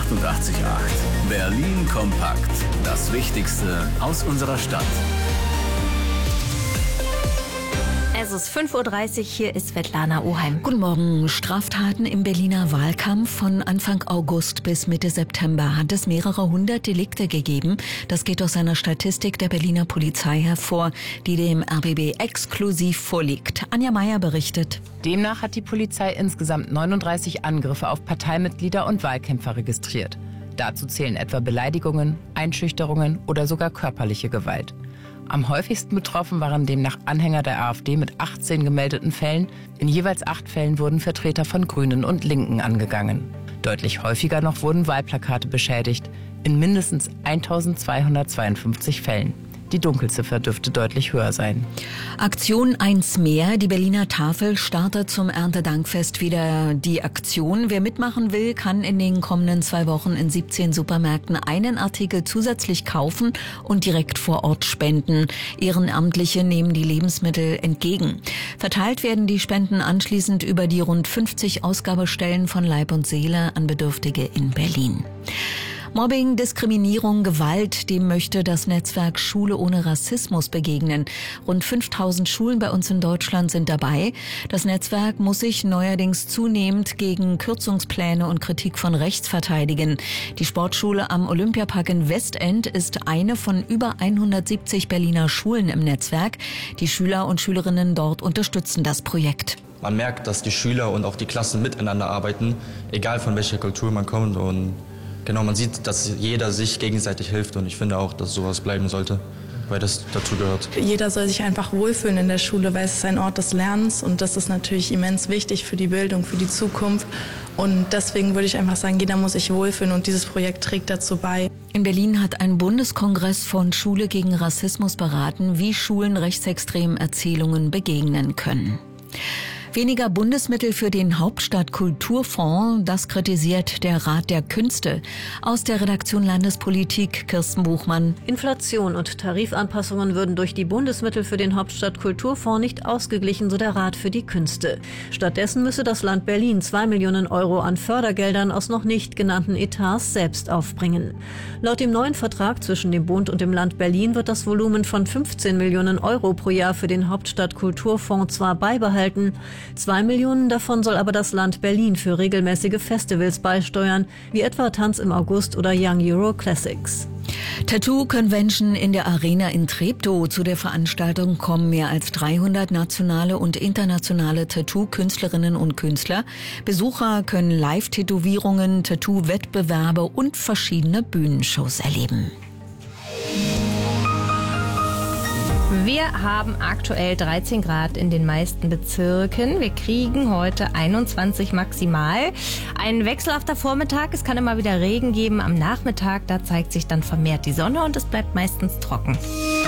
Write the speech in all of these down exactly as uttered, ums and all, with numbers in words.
achtundachtzig Komma acht. Berlin kompakt. Das Wichtigste aus unserer Stadt. Es ist fünf Uhr dreißig, hier ist Svetlana Oheim. Guten Morgen. Straftaten im Berliner Wahlkampf. Von Anfang August bis Mitte September hat es mehrere hundert Delikte gegeben. Das geht aus einer Statistik der Berliner Polizei hervor, die dem R B B exklusiv vorliegt. Anja Meier berichtet. Demnach hat die Polizei insgesamt neununddreißig Angriffe auf Parteimitglieder und Wahlkämpfer registriert. Dazu zählen etwa Beleidigungen, Einschüchterungen oder sogar körperliche Gewalt. Am häufigsten betroffen waren demnach Anhänger der AfD mit achtzehn gemeldeten Fällen. In jeweils acht Fällen wurden Vertreter von Grünen und Linken angegangen. Deutlich häufiger noch wurden Wahlplakate beschädigt, in mindestens eintausendzweihundertzweiundfünfzig Fällen. Die Dunkelziffer dürfte deutlich höher sein. Aktion eins mehr. Die Berliner Tafel startet zum Erntedankfest wieder die Aktion. Wer mitmachen will, kann in den kommenden zwei Wochen in siebzehn Supermärkten einen Artikel zusätzlich kaufen und direkt vor Ort spenden. Ehrenamtliche nehmen die Lebensmittel entgegen. Verteilt werden die Spenden anschließend über die rund fünfzig Ausgabestellen von Leib und Seele an Bedürftige in Berlin. Mobbing, Diskriminierung, Gewalt, dem möchte das Netzwerk Schule ohne Rassismus begegnen. Rund fünftausend Schulen bei uns in Deutschland sind dabei. Das Netzwerk muss sich neuerdings zunehmend gegen Kürzungspläne und Kritik von rechts verteidigen. Die Sportschule am Olympiapark in Westend ist eine von über hundertsiebzig Berliner Schulen im Netzwerk. Die Schüler und Schülerinnen dort unterstützen das Projekt. Man merkt, dass die Schüler und auch die Klassen miteinander arbeiten, egal von welcher Kultur man kommt, und genau, man sieht, dass jeder sich gegenseitig hilft, und ich finde auch, dass sowas bleiben sollte, weil das dazu gehört. Jeder soll sich einfach wohlfühlen in der Schule, weil es ist ein Ort des Lernens, und das ist natürlich immens wichtig für die Bildung, für die Zukunft. Und deswegen würde ich einfach sagen, jeder muss sich wohlfühlen, und dieses Projekt trägt dazu bei. In Berlin hat ein Bundeskongress von Schule gegen Rassismus beraten, wie Schulen rechtsextremen Erzählungen begegnen können. Weniger Bundesmittel für den Hauptstadtkulturfonds, das kritisiert der Rat der Künste. Aus der Redaktion Landespolitik, Kirsten Buchmann. Inflation und Tarifanpassungen würden durch die Bundesmittel für den Hauptstadtkulturfonds nicht ausgeglichen, so der Rat für die Künste. Stattdessen müsse das Land Berlin zwei Millionen Euro an Fördergeldern aus noch nicht genannten Etats selbst aufbringen. Laut dem neuen Vertrag zwischen dem Bund und dem Land Berlin wird das Volumen von fünfzehn Millionen Euro pro Jahr für den Hauptstadtkulturfonds zwar beibehalten, Zwei Millionen davon soll aber das Land Berlin für regelmäßige Festivals beisteuern, wie etwa Tanz im August oder Young Euro Classics. Tattoo Convention in der Arena in Treptow. Zu der Veranstaltung kommen mehr als dreihundert nationale und internationale Tattoo-Künstlerinnen und Künstler. Besucher können Live-Tätowierungen, Tattoo-Wettbewerbe und verschiedene Bühnenshows erleben. Wir haben aktuell dreizehn Grad in den meisten Bezirken. Wir kriegen heute einundzwanzig maximal. Ein wechselhafter Vormittag. Es kann immer wieder Regen geben. Am Nachmittag, da zeigt sich dann vermehrt die Sonne und es bleibt meistens trocken.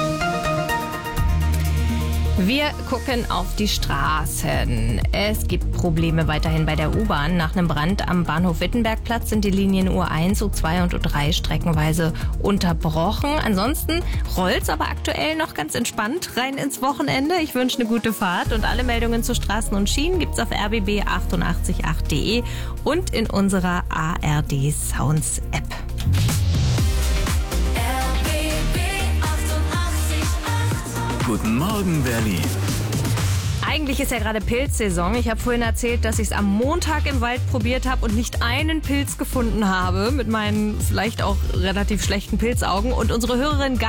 Wir gucken auf die Straßen. Es gibt Probleme weiterhin bei der U-Bahn. Nach einem Brand am Bahnhof Wittenbergplatz sind die Linien U eins, U zwei und U drei streckenweise unterbrochen. Ansonsten rollt's aber aktuell noch ganz entspannt rein ins Wochenende. Ich wünsche eine gute Fahrt, und alle Meldungen zu Straßen und Schienen gibt's auf r b b achtundachtzig Komma acht punkt de und in unserer A R D Sounds App. Guten Morgen, Berlin. Eigentlich ist ja gerade Pilzsaison. Ich habe vorhin erzählt, dass ich es am Montag im Wald probiert habe und nicht einen Pilz gefunden habe mit meinen vielleicht auch relativ schlechten Pilzaugen. Und unsere Hörerin